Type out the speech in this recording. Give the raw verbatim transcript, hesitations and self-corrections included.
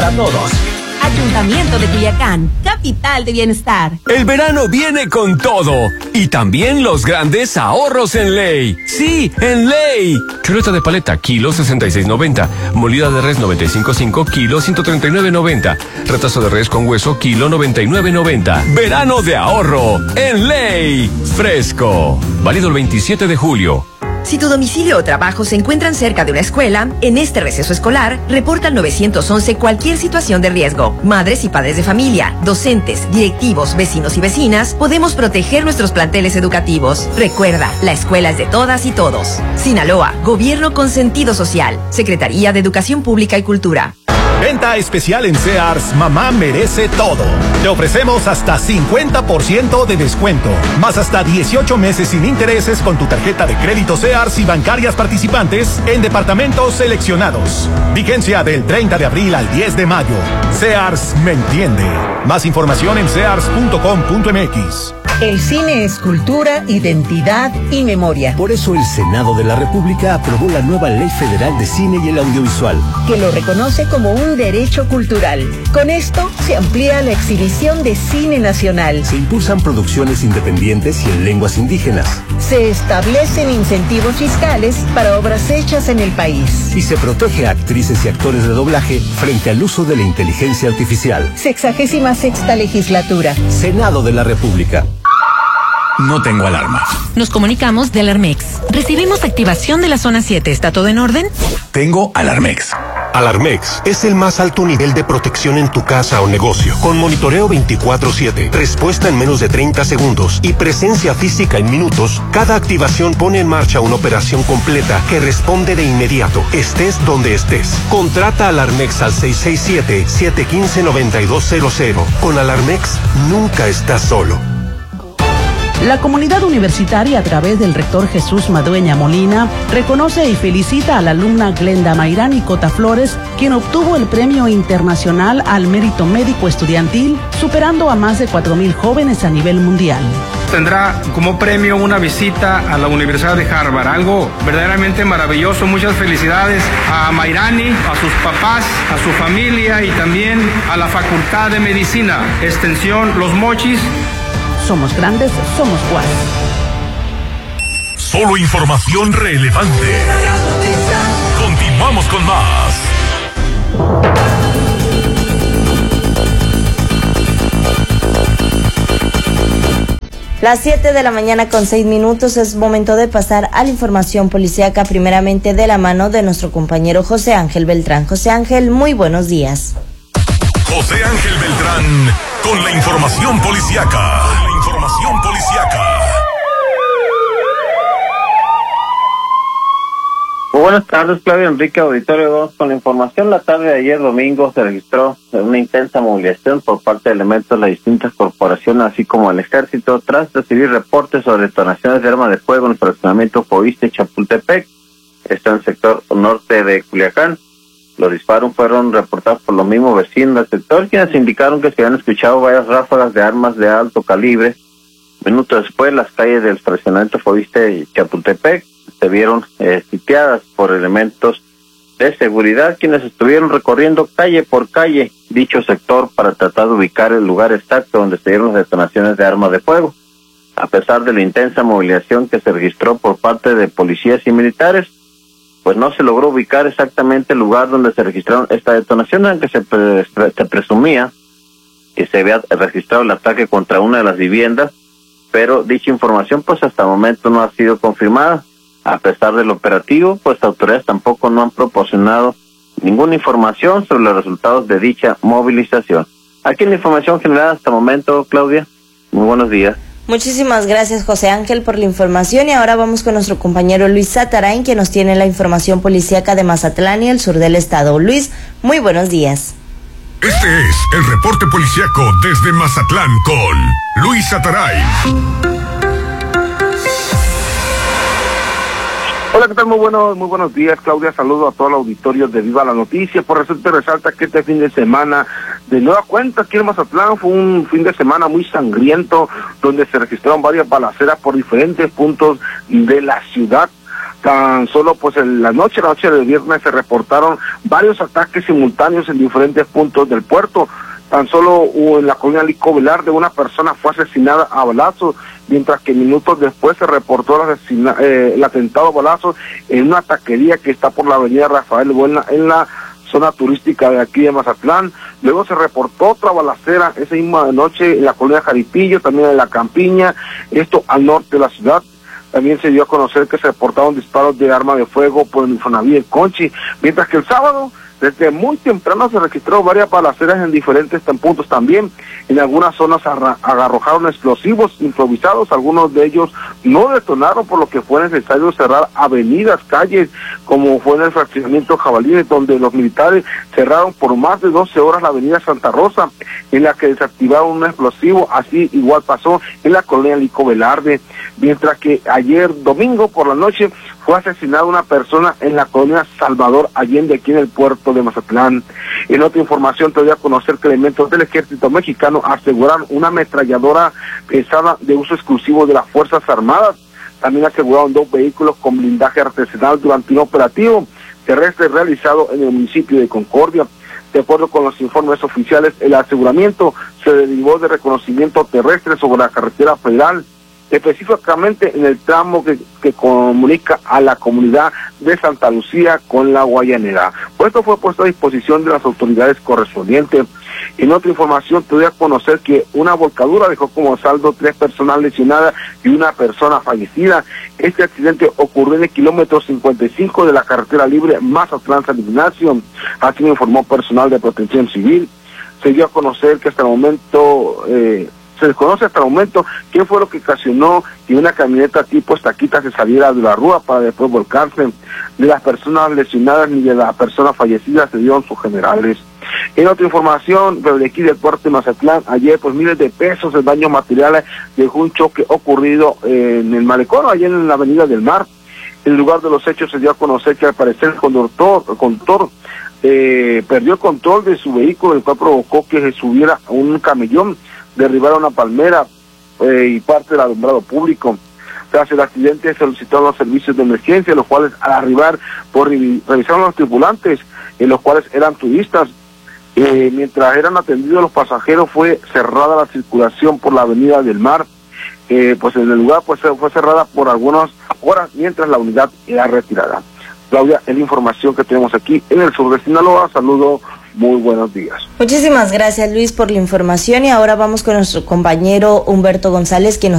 para todos. Ayuntamiento de Culiacán, capital de bienestar. El verano viene con todo y también los grandes ahorros en Ley. Sí, en Ley. Chuleta de paleta, kilo sesenta y seis noventa. Molida de res noventa y cinco punto cinco, kilo ciento treinta y nueve noventa. Retazo de res con hueso, kilo noventa y nueve noventa. Verano de ahorro en Ley. Fresco. Válido el veintisiete de julio. Si tu domicilio o trabajo se encuentran cerca de una escuela, en este receso escolar, reporta al nueve once cualquier situación de riesgo. Madres y padres de familia, docentes, directivos, vecinos y vecinas, podemos proteger nuestros planteles educativos. Recuerda, la escuela es de todas y todos. Sinaloa, Gobierno con sentido social. Secretaría de Educación Pública y Cultura. Venta especial en Sears, mamá merece todo. Te ofrecemos hasta cincuenta por ciento de descuento, más hasta dieciocho meses sin intereses con tu tarjeta de crédito Sears y bancarias participantes en departamentos seleccionados. Vigencia del treinta de abril al diez de mayo. Sears me entiende. Más información en sears punto com punto m x. El cine es cultura, identidad y memoria. Por eso el Senado de la República aprobó la nueva Ley Federal de Cine y el Audiovisual, que lo reconoce como un derecho cultural. Con esto se amplía la exhibición de cine nacional. Se impulsan producciones independientes y en lenguas indígenas. Se establecen incentivos fiscales para obras hechas en el país. Y se protege a actrices y actores de doblaje frente al uso de la inteligencia artificial. Sexagésima sexta legislatura. Senado de la República. No tengo alarma. Nos comunicamos de Alarmex. Recibimos activación de la zona siete. ¿Está todo en orden? Tengo Alarmex. Alarmex es el más alto nivel de protección en tu casa o negocio, con monitoreo veinticuatro siete, respuesta en menos de treinta segundos y presencia física en minutos. Cada activación pone en marcha una operación completa que responde de inmediato, estés donde estés. Contrata Alarmex al seis seis siete, siete uno cinco, nueve dos cero cero. Con Alarmex nunca estás solo. La comunidad universitaria, a través del rector Jesús Madueña Molina, reconoce y felicita a la alumna Glenda Mayrani Cota Flores, quien obtuvo el Premio Internacional al Mérito Médico Estudiantil, superando a más de cuatro mil jóvenes a nivel mundial. Tendrá como premio una visita a la Universidad de Harvard, algo verdaderamente maravilloso. Muchas felicidades a Mayrani, a sus papás, a su familia y también a la Facultad de Medicina, Extensión Los Mochis. Somos grandes, somos Juárez. Solo información relevante. Continuamos con más. Las siete de la mañana con seis minutos es momento de pasar a la información policíaca, primeramente de la mano de nuestro compañero José Ángel Beltrán. José Ángel, muy buenos días. José Ángel Beltrán con la información policíaca. Información policíaca. Muy buenas tardes, Claudio Enrique, auditorio dos. Con la información, la tarde de ayer domingo se registró una intensa movilización por parte de elementos de las distintas corporaciones, así como el ejército, tras recibir reportes sobre detonaciones de armas de fuego en el fraccionamiento Foviste y Chapultepec. Está en el sector norte de Culiacán. Los disparos fueron reportados por los mismos vecinos del sector, quienes indicaron que se habían escuchado varias ráfagas de armas de alto calibre. Minutos después, las calles del fraccionamiento Foviste y Chapultepec se vieron eh, sitiadas por elementos de seguridad, quienes estuvieron recorriendo calle por calle dicho sector para tratar de ubicar el lugar exacto donde se dieron las detonaciones de armas de fuego. A pesar de la intensa movilización que se registró por parte de policías y militares, pues no se logró ubicar exactamente el lugar donde se registraron esta detonación, aunque se, pre se presumía que se había registrado el ataque contra una de las viviendas, pero dicha información pues hasta el momento no ha sido confirmada. A pesar del operativo, pues autoridades tampoco no han proporcionado ninguna información sobre los resultados de dicha movilización. Aquí en la información generada hasta el momento, Claudia, muy buenos días. Muchísimas gracias, José Ángel, por la información, y ahora vamos con nuestro compañero Luis Satarain, que nos tiene la información policíaca de Mazatlán y el sur del estado. Luis, muy buenos días. Este es el reporte policíaco desde Mazatlán con Luis Satarain. Hola, ¿qué tal? Muy buenos, muy buenos días, Claudia. Saludo a todo el auditorio de Viva la Noticia. Por resulta resalta que este fin de semana, de nueva cuenta aquí en Mazatlán, fue un fin de semana muy sangriento, donde se registraron varias balaceras por diferentes puntos de la ciudad. Tan solo pues en la noche, la noche del viernes se reportaron varios ataques simultáneos en diferentes puntos del puerto. Tan solo en la colonia Lico Velarde una persona fue asesinada a balazos, mientras que minutos después se reportó el, asesina, eh, el atentado a balazos en una taquería que está por la avenida Rafael Buena, en la zona turística de aquí de Mazatlán. Luego se reportó otra balacera esa misma noche en la colonia Jaripillo, también en la Campiña, esto al norte de la ciudad. También se dio a conocer que se reportaron disparos de arma de fuego por el Infonavit El Conchi, mientras que el sábado, desde muy temprano, se registraron varias balaceras en diferentes puntos también. En algunas zonas arrojaron explosivos improvisados, algunos de ellos no detonaron, por lo que fue necesario cerrar avenidas, calles, como fue en el fraccionamiento Jabalines, donde los militares cerraron por más de doce horas la avenida Santa Rosa, en la que desactivaron un explosivo. Así igual pasó en la colonia Lico Velarde, mientras que ayer domingo por la noche fue asesinada una persona en la colonia Salvador Allende, aquí en el puerto de Mazatlán. En otra información te doy a conocer que elementos del ejército mexicano aseguraron una ametralladora pesada de uso exclusivo de las Fuerzas Armadas. También aseguraron dos vehículos con blindaje artesanal durante un operativo terrestre realizado en el municipio de Concordia. De acuerdo con los informes oficiales, el aseguramiento se derivó de reconocimiento terrestre sobre la carretera federal, específicamente en el tramo que, que comunica a la comunidad de Santa Lucía con la Guayanera. Pues esto fue puesto a disposición de las autoridades correspondientes. En otra información te doy a conocer que una volcadura dejó como saldo tres personas lesionadas y una persona fallecida. Este accidente ocurrió en el kilómetro cincuenta y cinco de la carretera libre Mazatlán-San Ignacio. Así me informó personal de Protección Civil. Se dio a conocer que hasta el momento... Eh, Se desconoce hasta el momento qué fue lo que ocasionó que una camioneta tipo estaquita se saliera de la rúa para después volcarse. De las personas lesionadas ni de la persona fallecida se dieron sus generales. En otra información, de aquí del puerto de Mazatlán, ayer pues miles de pesos en daños materiales dejó un choque ocurrido eh, en el malecón, ayer en la avenida del Mar. En el lugar de los hechos se dio a conocer que al parecer el conductor, el conductor eh, perdió el control de su vehículo, el cual provocó que se subiera un camellón, derribaron una palmera eh, y parte del alumbrado público. Tras el accidente se solicitaron los servicios de emergencia, los cuales al arribar por revisaron los tripulantes, en los cuales eran turistas. Eh, mientras eran atendidos los pasajeros fue cerrada la circulación por la avenida del Mar. Eh, pues en el lugar pues fue cerrada por algunas horas mientras la unidad era retirada. Claudia, es la información que tenemos aquí en el sur de Sinaloa. Saludo. Muy buenos días. Muchísimas gracias, Luis, por la información, y ahora vamos con nuestro compañero Humberto González, quien nos